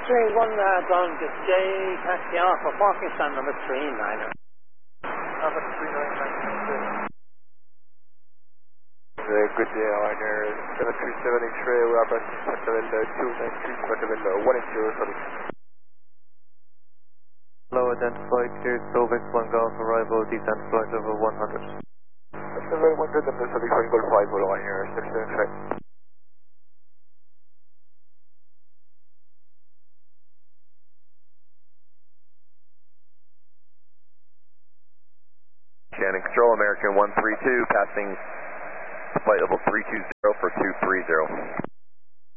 X-ray 1 ground, it's J taxi Alpha, parking stand number 39er. Alpha 39er. Good day, liner 737 X-ray, we are passing Sacramento 293, Sacramento 180, sorry. Hello, identified, cleared, Solvex 1 Golf, arrival, descent flight level 100. Very 100, and there's a different Golf 5, liner 67 X-ray. Shannon Control, American 132, passing flight level 320 for 230.